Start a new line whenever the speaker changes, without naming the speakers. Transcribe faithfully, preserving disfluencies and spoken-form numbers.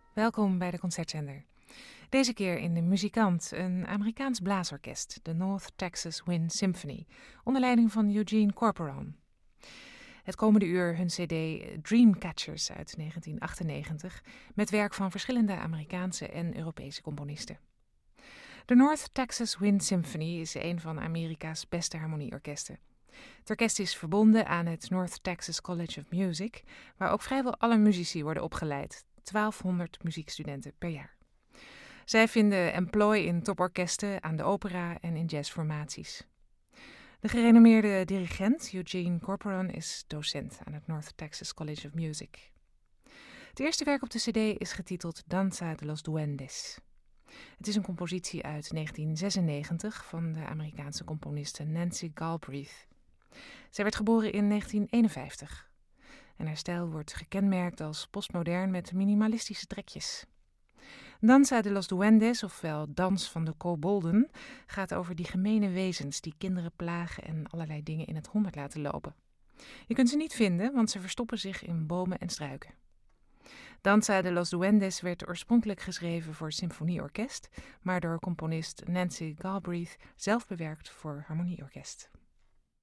Welkom bij de Concertzender. Deze keer in de Muzikant, een Amerikaans blaasorkest, de North Texas Wind Symphony, onder leiding van Eugene Corporon. Het komende uur hun cd Dreamcatchers uit negentien achtennegentig, met werk van verschillende Amerikaanse en Europese componisten. De North Texas Wind Symphony is een van Amerika's beste harmonieorkesten. Het orkest is verbonden aan het North Texas College of Music, waar ook vrijwel alle muzici worden opgeleid, twaalfhonderd muziekstudenten per jaar. Zij vinden employ in toporkesten, aan de opera en in jazzformaties. De gerenommeerde dirigent Eugene Corporon is docent aan het North Texas College of Music. Het eerste werk op de cd is getiteld Danza de los Duendes. Het is een compositie uit negentien zesennegentig van de Amerikaanse componiste Nancy Galbraith. Zij werd geboren in negentien eenenvijftig en haar stijl wordt gekenmerkt als postmodern met minimalistische trekjes. Danza de los Duendes, ofwel Dans van de Kobolden, gaat over die gemene wezens die kinderen plagen en allerlei dingen in het honderd laten lopen. Je kunt ze niet vinden, want ze verstoppen zich in bomen en struiken. Danza de los Duendes werd oorspronkelijk geschreven voor symfonieorkest, maar door componist Nancy Galbraith zelf bewerkt voor harmonieorkest.